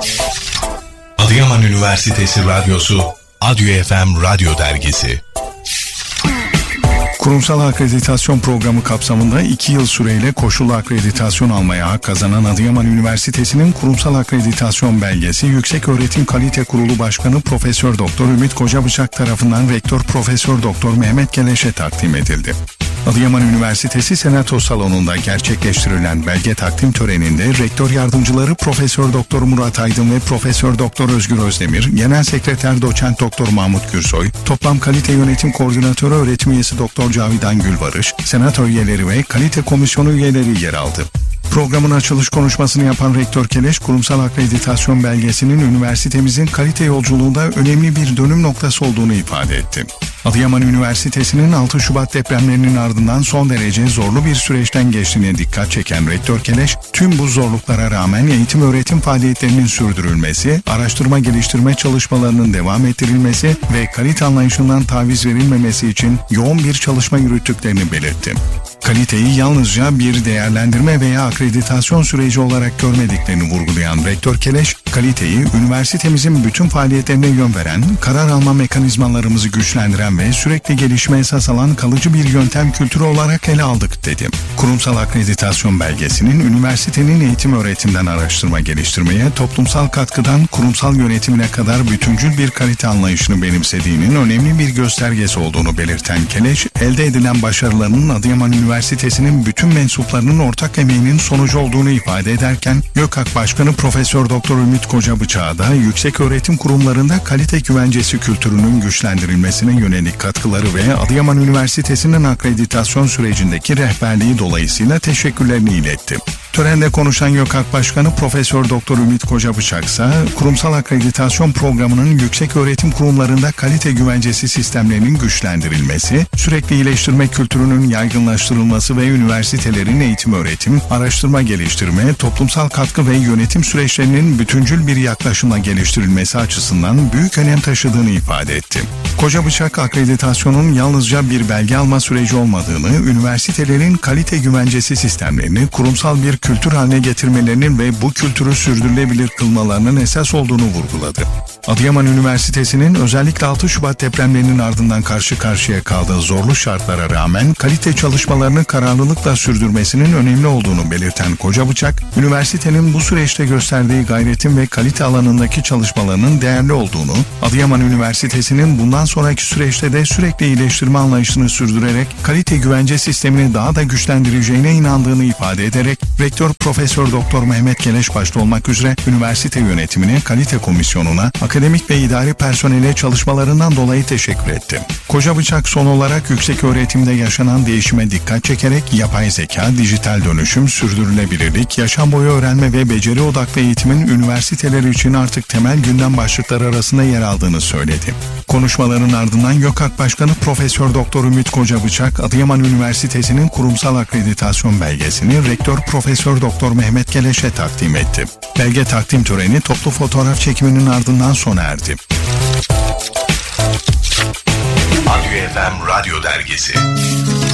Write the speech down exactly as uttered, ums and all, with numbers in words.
Adıyaman Üniversitesi Radyosu Adyo F M Radyo Dergisi. Kurumsal akreditasyon programı kapsamında iki yıl süreyle koşullu akreditasyon almaya hak kazanan Adıyaman Üniversitesi'nin kurumsal akreditasyon belgesi Yükseköğretim Kalite Kurulu Başkanı Profesör Doktor Ümit Kocabıçak tarafından Rektör Profesör Doktor Mehmet Keleş'e takdim edildi. Adıyaman Üniversitesi Senato Salonu'nda gerçekleştirilen belge takdim töreninde Rektör Yardımcıları Profesör Doktor Murat Aydın ve Profesör Doktor Özgür Özdemir, Genel Sekreter Doçent Doktor Mahmut Gürsoy, Toplam Kalite Yönetim Koordinatörü Öğretim Üyesi Doktor Cavidan Gülbarış, Senato üyeleri ve Kalite Komisyonu üyeleri yer aldı. Programın açılış konuşmasını yapan Rektör Keleş, kurumsal akreditasyon belgesinin üniversitemizin kalite yolculuğunda önemli bir dönüm noktası olduğunu ifade etti. Adıyaman Üniversitesi'nin altı Şubat depremlerinin ardından son derece zorlu bir süreçten geçtiğine dikkat çeken Rektör Keleş, tüm bu zorluklara rağmen eğitim öğretim faaliyetlerinin sürdürülmesi, araştırma geliştirme çalışmalarının devam ettirilmesi ve kalite anlayışından taviz verilmemesi için yoğun bir çalışma yürüttüklerini belirtti. Kaliteyi yalnızca bir değerlendirme veya akreditasyon süreci olarak görmediklerini vurgulayan Rektör Keleş, kaliteyi üniversitemizin bütün faaliyetlerine yön veren, karar alma mekanizmalarımızı güçlendiren ve sürekli gelişme esas alan kalıcı bir yöntem kültürü olarak ele aldık dedi. Kurumsal akreditasyon belgesinin üniversitenin eğitim öğretimden araştırma geliştirmeye, toplumsal katkıdan kurumsal yönetimine kadar bütüncül bir kalite anlayışını benimsediğinin önemli bir göstergesi olduğunu belirten Keleş, elde edilen başarılarının Adıyaman Üniversitesi'nin bütün mensuplarının ortak emeğinin sonucu olduğunu ifade ederken, YÖKAK Başkanı Profesör Doktor Ümit Kocabıçak'a da yüksek öğretim kurumlarında kalite güvencesi kültürünün güçlendirilmesine yönelik katkıları ve Adıyaman Üniversitesi'nin akreditasyon sürecindeki rehberliği dolayısıyla teşekkürlerini iletti. Törende konuşan YÖKAK Başkanı Profesör Doktor Ümit Kocabıçak ise kurumsal akreditasyon programının yüksek öğretim kurumlarında kalite güvencesi sistemlerinin güçlendirilmesi, sürekli iyileştirme kültürünün yaygınlaştırılması ve üniversitelerin eğitim öğretim, araştırma geliştirme, toplumsal katkı ve yönetim süreçlerinin bütüncül bir yaklaşımla geliştirilmesi açısından büyük önem taşıdığını ifade etti. Kocabıçak, akreditasyonun yalnızca bir belge alma süreci olmadığını, üniversitelerin kalite güvencesi sistemlerini kurumsal bir kültür haline getirmelerinin ve bu kültürü sürdürülebilir kılmalarının esas olduğunu vurguladı. Adıyaman Üniversitesi'nin özellikle altı Şubat depremlerinin ardından karşı karşıya kaldığı zorlu şartlara rağmen kalite çalışmalarını kararlılıkla sürdürmesinin önemli olduğunu belirten Kocabıçak, üniversitenin bu süreçte gösterdiği gayretin ve kalite alanındaki çalışmalarının değerli olduğunu, Adıyaman Üniversitesi'nin bundan sonraki süreçte de sürekli iyileştirme anlayışını sürdürerek kalite güvence sistemini daha da güçlendireceğine inandığını ifade ederek, Rektör Profesör Doktor Mehmet Keleş başta olmak üzere üniversite yönetimine, kalite komisyonuna, akademik ve idari personele çalışmalarından dolayı teşekkür etti. Kocabıçak son olarak yüksek öğretimde yaşanan değişime dikkat çekerek yapay zeka, dijital dönüşüm, sürdürülebilirlik, yaşam boyu öğrenme ve beceri odaklı eğitimin üniversiteler için artık temel gündem başlıkları arasında yer aldığını söyledi. Konuşmaların ardından YÖKAK Başkanı Profesör Doktor Ümit Kocabıçak, Adıyaman Üniversitesi'nin kurumsal akreditasyon belgesini Rektör Profesör Doktor Mehmet Keleş'e takdim etti. Belge takdim töreni toplu fotoğraf çekiminin ardından sona erdi. Adyo F M Radyo Dergisi.